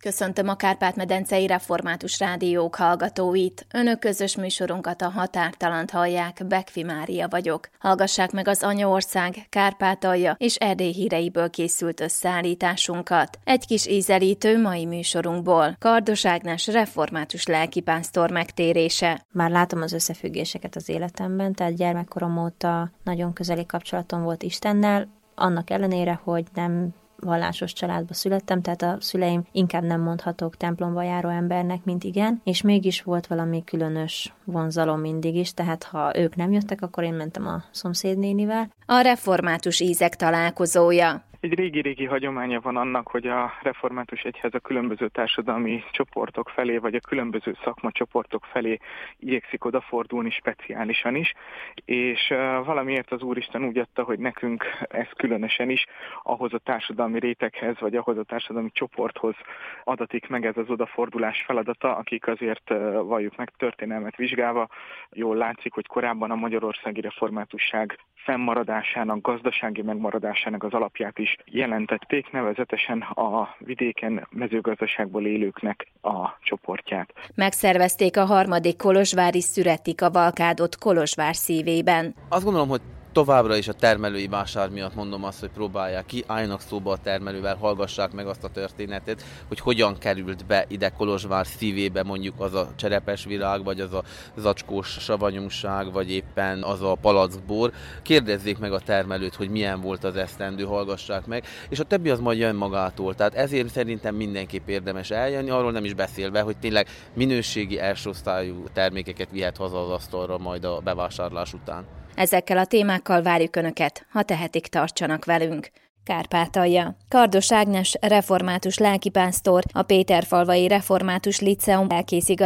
Köszöntöm a Kárpát-medencei Református Rádiók hallgatóit. Önök közös műsorunkat, a Határtalant hallják, Bekfi Mária vagyok. Hallgassák meg az Anyaország, Kárpátalja és Erdély híreiből készült összeállításunkat. Egy kis ízelítő mai műsorunkból. Kardos Ágnes református lelkipásztor megtérése. Már látom az összefüggéseket az életemben, tehát gyermekkorom óta nagyon közeli kapcsolatom volt Istennel, annak ellenére, hogy nem vallásos családba születtem, tehát a szüleim inkább nem mondhatók templomba járó embernek, mint igen, és mégis volt valami különös vonzalom mindig is, tehát ha ők nem jöttek, akkor én mentem a szomszédnénivel. A református ízek találkozója. Egy régi-régi hagyománya van annak, hogy a református egyház a különböző társadalmi csoportok felé, vagy a különböző szakmacsoportok felé igyekszik odafordulni speciálisan is, és valamiért az Úristen úgy adta, hogy nekünk ez különösen is ahhoz a társadalmi réteghez, vagy ahhoz a társadalmi csoporthoz adatik meg ez az odafordulás feladata, akik azért valljuk meg történelmet vizsgálva, jól látszik, hogy korábban a magyarországi reformátusság fennmaradásának, gazdasági megmaradásának az alapját is jelentették, nevezetesen a vidéken mezőgazdaságból élőknek a csoportját. Megszervezték a 3. kolozsvári szüreti kavalkádot Kolozsvár szívében. Azt gondolom, hogy továbbra is a termelői vásár miatt mondom azt, hogy próbálják ki, álljanak szóba a termelővel, hallgassák meg azt a történetet, hogy hogyan került be ide Kolozsvár szívébe mondjuk az a cserepes virág, vagy az a zacskós savanyúság, vagy éppen az a palackbor. Kérdezzék meg a termelőt, hogy milyen volt az esztendő, hallgassák meg, és a többi az majd jön magától. Tehát ezért szerintem mindenképp érdemes eljönni, arról nem is beszélve, hogy tényleg minőségi elsőosztályú termékeket vihet haza az asztalra majd a bevásárlás után. Ezekkel a témákkal várjuk Önöket, ha tehetik, tartsanak velünk. Kárpátalja. Kardos Ágnes református lelkipásztor, a Péterfalvai Református Líceum lelkészigazgatója